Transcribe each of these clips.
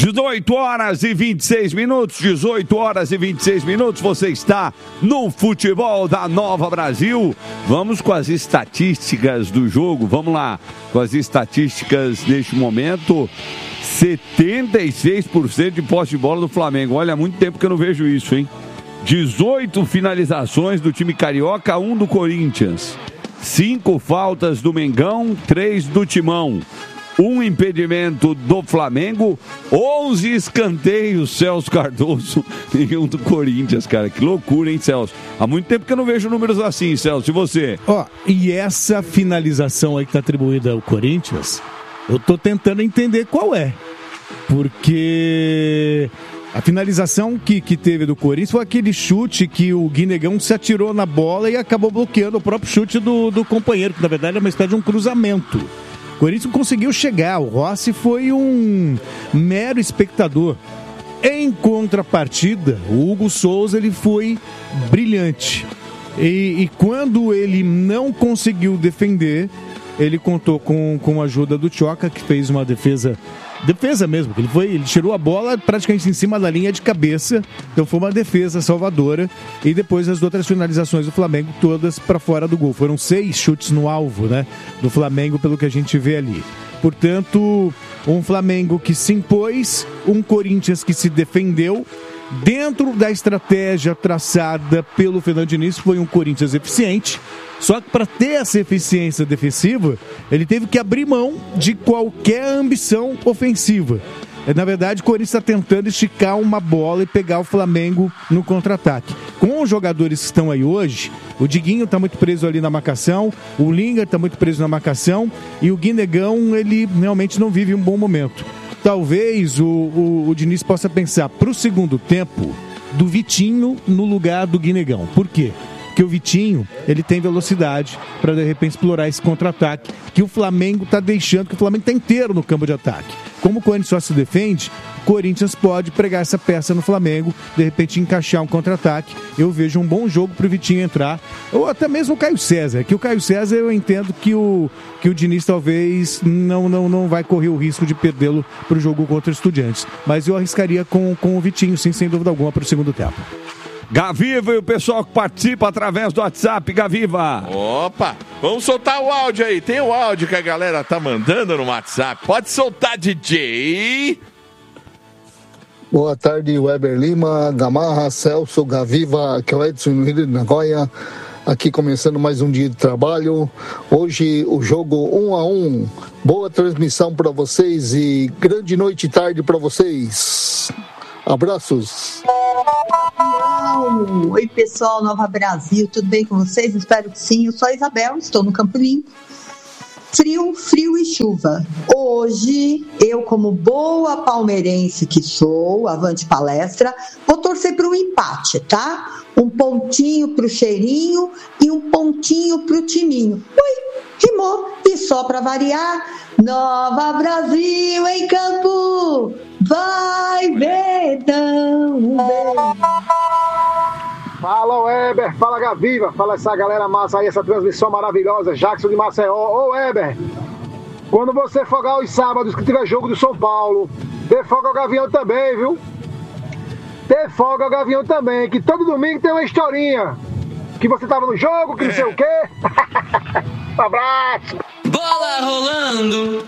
18 horas e 26 minutos, 18 horas e 26 minutos, você está no Futebol da Nova Brasil. Vamos com as estatísticas do jogo, vamos lá, com as estatísticas neste momento. 76% de posse de bola do Flamengo, olha, há muito tempo que eu não vejo isso, hein? 18 finalizações do time carioca, 1 do Corinthians. 5 faltas do Mengão, 3 do Timão. 1 impedimento do Flamengo, 11 escanteios, Celso Cardoso, e 1 do Corinthians, cara. Que loucura, hein, Celso? Há muito tempo que eu não vejo números assim, Celso. E você? E essa finalização aí que está atribuída ao Corinthians, eu tô tentando entender qual é. Porque a finalização que teve do Corinthians foi aquele chute que o Guinegão se atirou na bola e acabou bloqueando o próprio chute do companheiro, que na verdade é uma espécie de um cruzamento. O Corinthians não conseguiu chegar, o Rossi foi um mero espectador. Em contrapartida, o Hugo Souza ele foi brilhante. E quando ele não conseguiu defender, ele contou com a ajuda do Tchoca, que fez uma defesa mesmo, ele tirou a bola praticamente em cima da linha de cabeça, então foi uma defesa salvadora, e depois as outras finalizações do Flamengo todas para fora do gol, foram 6 chutes no alvo, né, do Flamengo, pelo que a gente vê ali. Portanto, um Flamengo que se impôs, um Corinthians que se defendeu. Dentro da estratégia traçada pelo Fernando Diniz, foi um Corinthians eficiente. Só que para ter essa eficiência defensiva, ele teve que abrir mão de qualquer ambição ofensiva. Na verdade, o Corinthians está tentando esticar uma bola e pegar o Flamengo no contra-ataque. Com os jogadores que estão aí hoje, o Diguinho está muito preso ali na marcação, o Linga está muito preso na marcação, e o Guinegão, ele realmente não vive um bom momento. Talvez o Diniz possa pensar para o segundo tempo do Vitinho no lugar do Guinegão. Por quê? Porque o Vitinho, ele tem velocidade para de repente explorar esse contra-ataque que o Flamengo está deixando, que o Flamengo está inteiro no campo de ataque. Como o Corinthians só se defende, o Corinthians pode pregar essa peça no Flamengo, de repente encaixar um contra-ataque. Eu vejo um bom jogo para o Vitinho entrar, ou até mesmo o Caio César, que o Caio César eu entendo que o Diniz talvez não vai correr o risco de perdê-lo para o jogo contra os Estudiantes. Mas eu arriscaria com o Vitinho, sim, sem dúvida alguma, para o segundo tempo. Gaviva e o pessoal que participa através do WhatsApp, Gaviva. Opa, vamos soltar o áudio aí. Tem o áudio que a galera tá mandando no WhatsApp. Pode soltar, DJ. Boa tarde, Weber Lima, Gamarra, Celso, Gaviva, que é o Edson no Rio de Nagoya. Aqui começando mais um dia de trabalho. Hoje o jogo 1-1. Boa transmissão para vocês e grande noite e tarde para vocês. Abraços. Oi, pessoal, Nova Brasil, tudo bem com vocês? Espero que sim. Eu sou a Isabel, estou no Campo Limpo. Frio e chuva. Hoje, eu como boa palmeirense que sou, avante palestra, vou torcer para um empate, tá? Um pontinho pro Cheirinho e um pontinho pro Timinho. Ui, rimou. E só para variar, Nova Brasil em campo, vai Verdão. Fala Weber, fala Gaviva, fala essa galera massa aí, essa transmissão maravilhosa, Jackson de Maceió. Ô Weber, quando você folgar os sábados que tiver jogo do São Paulo, dê folga ao Gavião também, viu? Dê folga ao Gavião também, que todo domingo tem uma historinha. Que você tava no jogo, que não sei o quê. Um abraço. Bola rolando.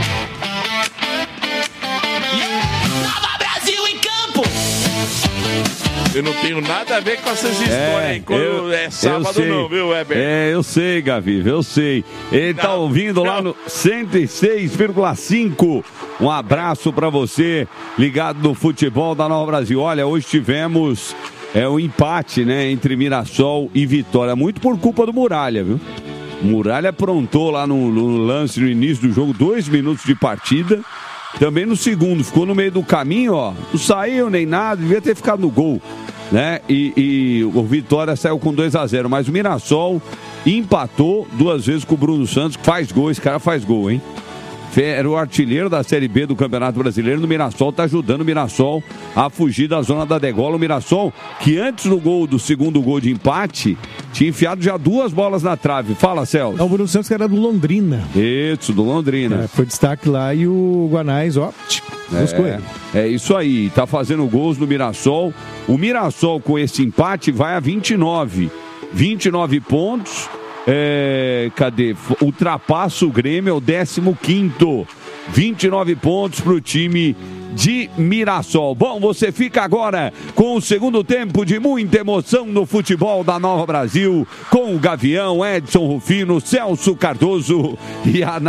Nova Brasil em campo. Eu não tenho nada a ver com essas histórias aí, quando é sábado não, viu, Weber? Eu sei, Gaviva, eu sei. Ele tá ouvindo lá no 106,5. Um abraço pra você, ligado no Futebol da Nova Brasil. Olha, hoje tivemos o empate, né, entre Mirassol e Vitória, muito por culpa do Muralha, viu? Muralha aprontou lá no lance no início do jogo, 2 minutos de partida. Também no segundo, ficou no meio do caminho, ó. Não saiu nem nada, devia ter ficado no gol, né? E o Vitória saiu com 2-0, mas o Mirassol empatou 2 vezes com o Bruno Santos, que faz gol, esse cara faz gol, hein? Era o artilheiro da Série B do Campeonato Brasileiro no Mirassol, tá ajudando o Mirassol a fugir da zona da degola. O Mirassol, que antes do segundo gol de empate, tinha enfiado já 2 bolas na trave. Fala, Celso. O Bruno Santos que era do Londrina. Isso, do Londrina. Foi destaque lá e o Guanais, ó, É isso aí, tá fazendo gols no Mirassol. O Mirassol com esse empate vai a 29 pontos. Cadê? Ultrapassa o Grêmio, é o 15º. 29 pontos pro time de Mirassol. Bom, você fica agora com o segundo tempo de muita emoção no futebol da Nova Brasil, com o Gavião, Edson Rufino, Celso Cardoso e a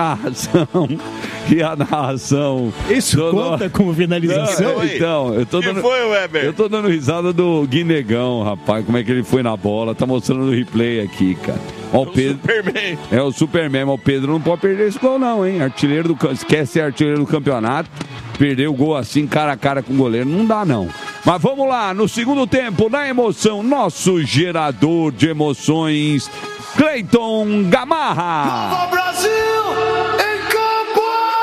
narração. Isso conta como finalização? Então, eu tô dando... foi, Weber? Eu tô dando risada do Guinegão, rapaz, como é que ele foi na bola, tá mostrando no replay aqui, cara. Ó, o Pedro, Superman. É o Superman, mas o Pedro não pode perder esse gol não, hein? Esquece ser artilheiro do campeonato, perder o gol assim, cara a cara com o goleiro, não dá não. Mas vamos lá, no segundo tempo, na emoção, nosso gerador de emoções, Cleiton Gamarra. Nova Brasil em campo!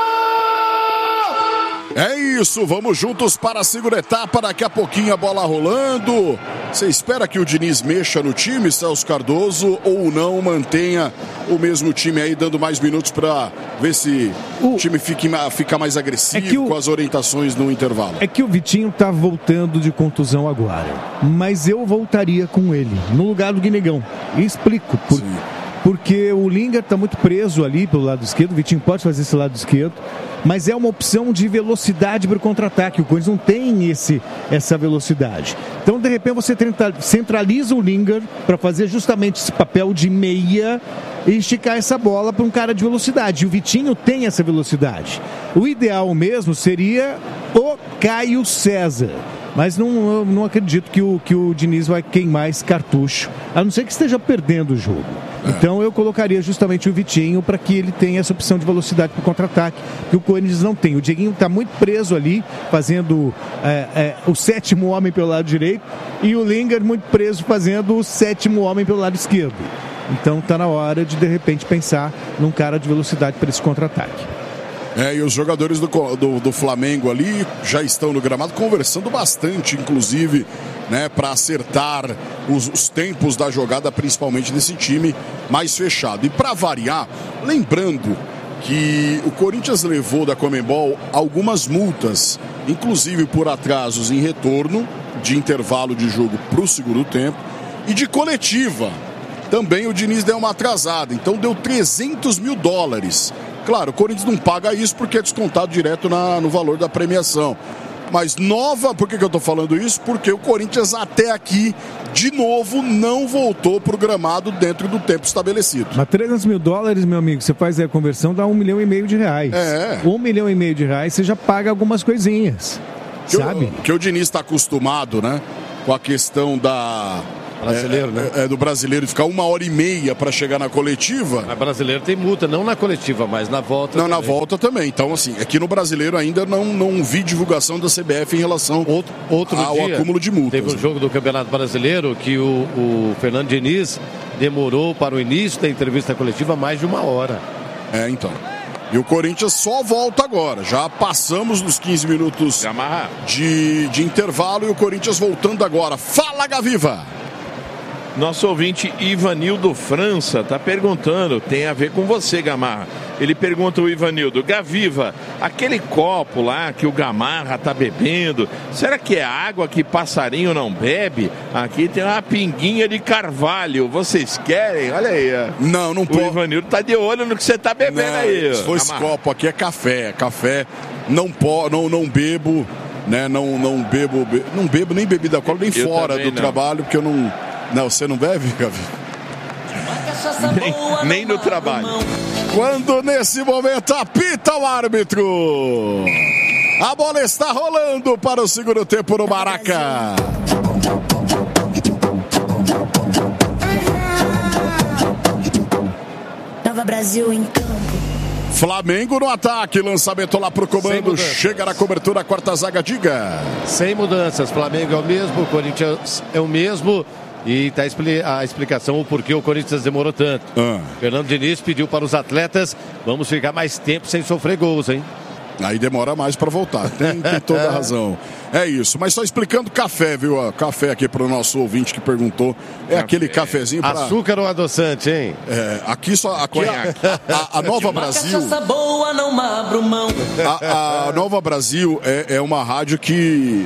É isso, vamos juntos para a segunda etapa, daqui a pouquinho a bola rolando. Você espera que o Diniz mexa no time, Celso Cardoso, ou não, mantenha o mesmo time aí, dando mais minutos para ver se o time fica mais agressivo com as orientações no intervalo? É que o Vitinho tá voltando de contusão agora, mas eu voltaria com ele, no lugar do Guinegão. E explico porque o Lingard tá muito preso ali pelo lado esquerdo, o Vitinho pode fazer esse lado esquerdo, mas é uma opção de velocidade para o contra-ataque. O Corinthians não tem essa velocidade. Então, de repente, você centraliza o Lingard para fazer justamente esse papel de meia e esticar essa bola para um cara de velocidade. E o Vitinho tem essa velocidade. O ideal mesmo seria o Caio César. Mas não acredito que o Diniz vai queimar esse cartucho, a não ser que esteja perdendo o jogo. Então eu colocaria justamente o Vitinho para que ele tenha essa opção de velocidade para o contra-ataque, que o Corinthians não tem. O Dieguinho está muito preso ali, fazendo o sétimo homem pelo lado direito, e o Lingard muito preso, fazendo o sétimo homem pelo lado esquerdo. Então está na hora de repente, pensar num cara de velocidade para esse contra-ataque. E os jogadores do Flamengo ali já estão no gramado conversando bastante, inclusive, né, para acertar os tempos da jogada, principalmente desse time mais fechado. E para variar, lembrando que o Corinthians levou da Conmebol algumas multas, inclusive por atrasos em retorno de intervalo de jogo para o segundo tempo e de coletiva. Também o Diniz deu uma atrasada, então deu $300 mil. Claro, o Corinthians não paga isso porque é descontado direto no valor da premiação. Mas por que eu estou falando isso? Porque o Corinthians até aqui, de novo, não voltou para o gramado dentro do tempo estabelecido. Mas $300 mil, meu amigo, você faz a conversão, dá R$1,5 milhão. R$1,5 milhão, você já paga algumas coisinhas, sabe? Que o Diniz está acostumado, né? Com a questão brasileiro, né? Do brasileiro ficar 1h30 para chegar na coletiva. Mas brasileiro tem multa, não na coletiva, mas na volta. Não, também. Na volta também. Então, assim, aqui no brasileiro ainda não vi divulgação da CBF em relação ao acúmulo de multas. Teve um jogo do Campeonato Brasileiro que o Fernando Diniz demorou para o início da entrevista coletiva mais de 1 hora. Então. E o Corinthians só volta agora. Já passamos nos 15 minutos de intervalo e o Corinthians voltando agora. Fala, Gaviva! Nosso ouvinte Ivanildo França está perguntando, tem a ver com você, Gamarra. Ele pergunta o Ivanildo, Gaviva, aquele copo lá que o Gamarra está bebendo, será que é água que passarinho não bebe? Aqui tem uma pinguinha de carvalho, vocês querem? Olha aí. Não pode. O Ivanildo está de olho no que você está bebendo aí. Se for esse copo aqui é café. Café não bebo, né? Não bebo nem bebida alcoólica, nem fora do trabalho, porque eu não... Não, você não bebe, Gavi? Nem no trabalho. Quando nesse momento apita o árbitro. A bola está rolando para o segundo tempo no Maraca. Nova Brasil em campo. Flamengo no ataque, lançamento lá pro comando, chega na cobertura, a quarta zaga, diga. Sem mudanças, Flamengo é o mesmo, Corinthians é o mesmo. E está a explicação o porquê o Corinthians demorou tanto. Fernando Diniz pediu para os atletas, vamos ficar mais tempo sem sofrer gols, hein? Aí demora mais para voltar. Tem toda a razão. É isso. Mas só explicando café, viu? Café aqui para o nosso ouvinte que perguntou. É aquele cafezinho para... Açúcar ou adoçante, hein? Aqui só... Aqui a Nova Brasil... Cachaça boa, não abro mão. A Nova Brasil é uma rádio que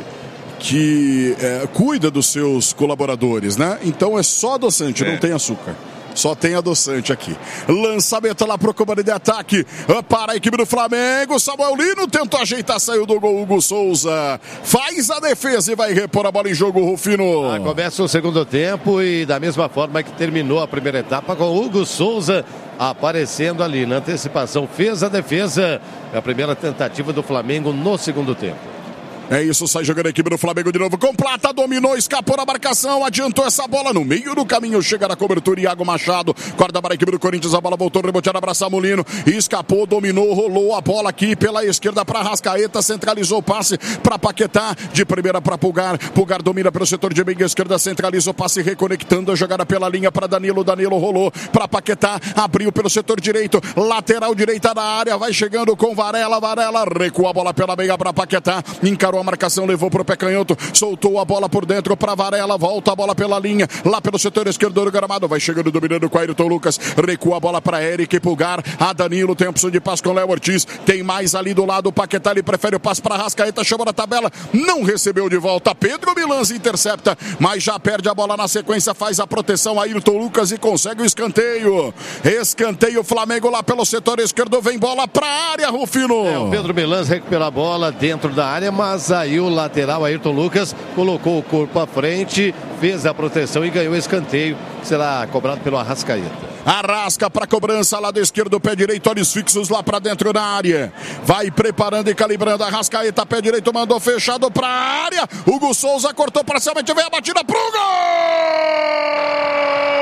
cuida dos seus colaboradores, né? Então é só adoçante, não tem açúcar. Só tem adoçante aqui. Lançamento lá pro comando de ataque. Para a equipe do Flamengo. Samuel Lino tentou ajeitar, saiu do gol. Hugo Souza faz a defesa e vai repor a bola em jogo, Rufino. Começa o segundo tempo e da mesma forma que terminou a primeira etapa, com Hugo Souza aparecendo ali na antecipação. Fez a defesa. É a primeira tentativa do Flamengo no segundo tempo. É isso, sai jogando a equipe do Flamengo de novo. Completa, dominou, escapou na marcação, adiantou essa bola no meio do caminho. Chega na cobertura, Iago Machado. Corda para a equipe do Corinthians, a bola voltou, reboteada para Samulino. Escapou, dominou, rolou a bola aqui pela esquerda para Arrascaeta. Centralizou o passe para Paquetá. De primeira para Pulgar. Pulgar domina pelo setor de meia esquerda, centralizou o passe, reconectando a jogada pela linha para Danilo. Danilo rolou para Paquetá. Abriu pelo setor direito, lateral direita da área. Vai chegando com Varela. Varela recua a bola pela meia para Paquetá. Encarou a marcação, levou para o pé canhoto, soltou a bola por dentro para Varela, volta a bola pela linha, lá pelo setor esquerdo do gramado, vai chegando, dominando com Ayrton Lucas, recua a bola para Eric Pulgar, a Danilo, tem opção de passe com Léo Ortiz, tem mais ali do lado, o Paquetá, ele prefere o passe para Arrascaeta, chama na tabela, não recebeu de volta, Pedro Milans intercepta, mas já perde a bola na sequência, faz a proteção, Ayrton Lucas e consegue o escanteio, Flamengo lá pelo setor esquerdo, vem bola para a área, Rufino. O Pedro Milans recupera a bola dentro da área, mas aí o lateral Ayrton Lucas colocou o corpo à frente, fez a proteção e ganhou o escanteio, que será cobrado pelo Arrascaeta. Arrasca para cobrança, lado esquerdo, pé direito, olhos fixos lá para dentro da área. Vai preparando e calibrando. Arrascaeta, pé direito, mandou fechado para a área. Hugo Souza cortou parcialmente, vem a batida pro gol!